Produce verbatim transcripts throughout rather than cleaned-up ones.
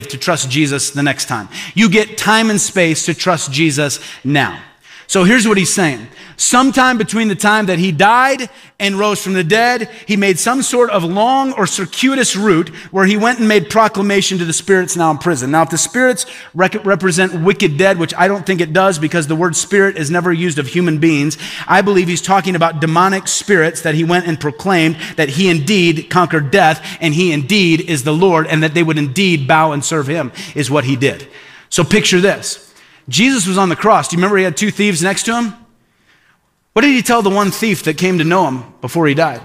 to trust Jesus the next time. You get time and space to trust Jesus now. So here's what he's saying. Sometime between the time that he died and rose from the dead, he made some sort of long or circuitous route where he went and made proclamation to the spirits now in prison. Now, if the spirits rec- represent wicked dead, which I don't think it does because the word spirit is never used of human beings, I believe he's talking about demonic spirits that he went and proclaimed that he indeed conquered death and he indeed is the Lord and that they would indeed bow and serve him is what he did. So picture this. Jesus was on the cross. Do you remember he had two thieves next to him? What did he tell the one thief that came to know him before he died?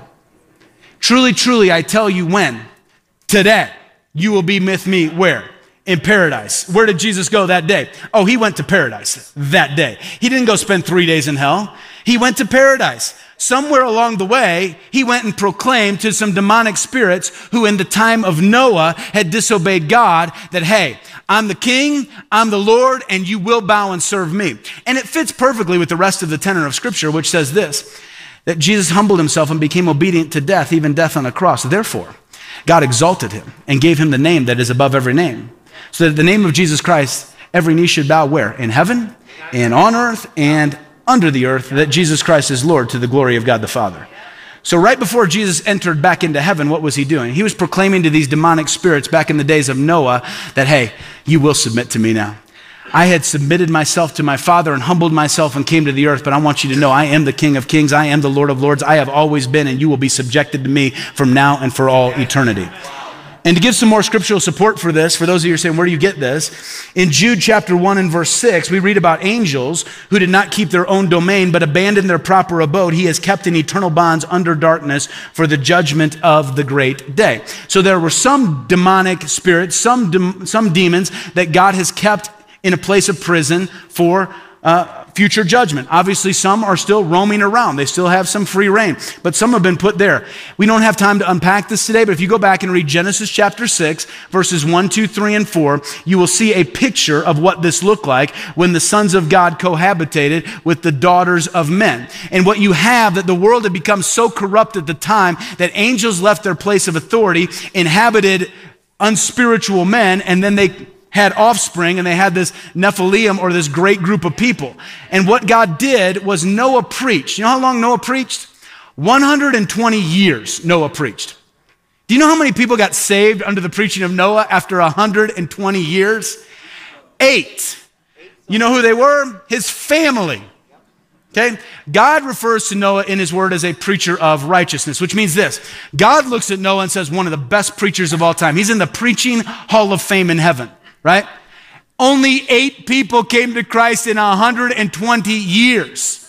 Truly, truly, I tell you when? Today, you will be with me where? In paradise. Where did Jesus go that day? Oh, he went to paradise that day. He didn't go spend three days in hell. He went to paradise. Somewhere along the way, he went and proclaimed to some demonic spirits who in the time of Noah had disobeyed God that, hey, I'm the king, I'm the Lord, and you will bow and serve me. And it fits perfectly with the rest of the tenor of Scripture, which says this, that Jesus humbled himself and became obedient to death, even death on a cross. Therefore, God exalted him and gave him the name that is above every name. So that the name of Jesus Christ, every knee should bow where? In heaven, and on earth, and under the earth, that Jesus Christ is Lord to the glory of God the Father. So right before Jesus entered back into heaven, what was he doing? He was proclaiming to these demonic spirits back in the days of Noah that, hey, you will submit to me now. I had submitted myself to my Father and humbled myself and came to the earth, but I want you to know I am the King of Kings. I am the Lord of Lords. I have always been, and you will be subjected to me from now and for all eternity. And to give some more scriptural support for this, for those of you who are saying, where do you get this? In Jude chapter one and verse six, we read about angels who did not keep their own domain, but abandoned their proper abode. He has kept in eternal bonds under darkness for the judgment of the great day. So there were some demonic spirits, some, de- some demons that God has kept in a place of prison for uh, future judgment. Obviously, some are still roaming around. They still have some free reign, but some have been put there. We don't have time to unpack this today, but if you go back and read Genesis chapter six, verses one, two, three, and four, you will see a picture of what this looked like when the sons of God cohabitated with the daughters of men. And what you have, that the world had become so corrupt at the time that angels left their place of authority, inhabited unspiritual men, and then they had offspring, and they had this Nephilim, or this great group of people. And what God did was Noah preached. You know how long Noah preached? one hundred twenty years Noah preached. Do you know how many people got saved under the preaching of Noah after one hundred twenty years? Eight. You know who they were? His family. Okay? God refers to Noah in his word as a preacher of righteousness, which means this. God looks at Noah and says, one of the best preachers of all time. He's in the preaching hall of fame in heaven. Right? Only eight people came to Christ in one hundred twenty years.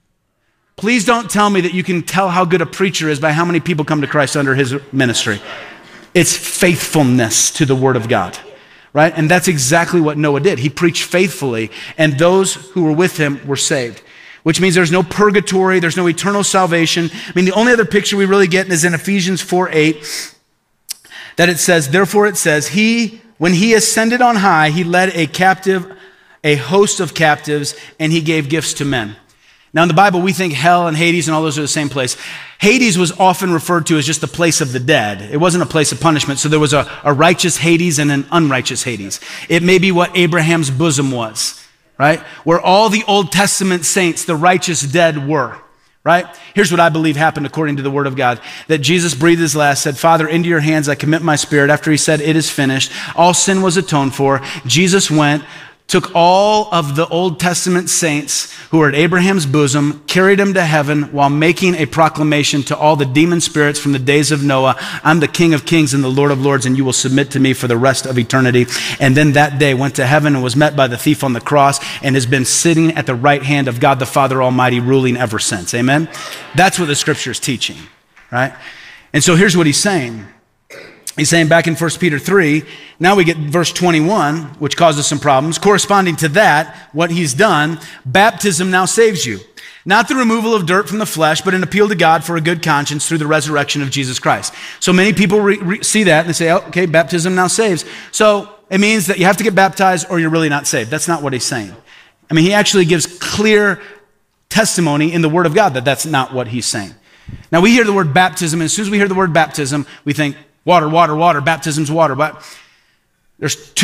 Please don't tell me that you can tell how good a preacher is by how many people come to Christ under his ministry. It's faithfulness to the word of God, right? And that's exactly what Noah did. He preached faithfully, and those who were with him were saved, which means there's no purgatory, there's no eternal salvation. I mean, the only other picture we really get is in Ephesians four eight, that it says, therefore it says, he when he ascended on high, he led a captive, a host of captives, and he gave gifts to men. Now in the Bible, we think hell and Hades and all those are the same place. Hades was often referred to as just the place of the dead. It wasn't a place of punishment. So there was a, a righteous Hades and an unrighteous Hades. It may be what Abraham's bosom was, right? Where all the Old Testament saints, the righteous dead, were. Right? Here's what I believe happened according to the word of God. That Jesus breathed his last, said, Father, into your hands I commit my spirit. After he said, it is finished. All sin was atoned for. Jesus went, took all of the Old Testament saints who were at Abraham's bosom, carried them to heaven while making a proclamation to all the demon spirits from the days of Noah. I'm the King of Kings and the Lord of Lords, and you will submit to me for the rest of eternity. And then that day went to heaven and was met by the thief on the cross and has been sitting at the right hand of God the Father Almighty, ruling ever since. Amen? That's what the scripture is teaching, right? And so here's what he's saying. He's saying back in First Peter three, now we get verse twenty-one, which causes some problems. Corresponding to that, what he's done, baptism now saves you. Not the removal of dirt from the flesh, but an appeal to God for a good conscience through the resurrection of Jesus Christ. So many people re- re- see that and they say, oh, okay, baptism now saves. So it means that you have to get baptized or you're really not saved. That's not what he's saying. I mean, he actually gives clear testimony in the Word of God that that's not what he's saying. Now we hear the word baptism, and as soon as we hear the word baptism, we think, water, water, water, baptism's water. But There's